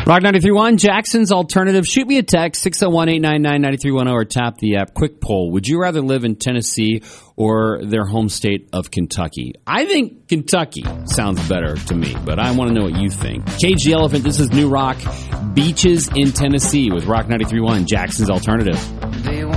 Rock 93.1, Jackson's Alternative. Shoot me a text, 601-899-9310, or tap the app. Quick poll. Would you rather live in Tennessee or their home state of Kentucky? I think Kentucky sounds better to me, but I want to know what you think. Cage the Elephant, this is New Rock. Beaches in Tennessee with Rock 93.1, Jackson's Alternative.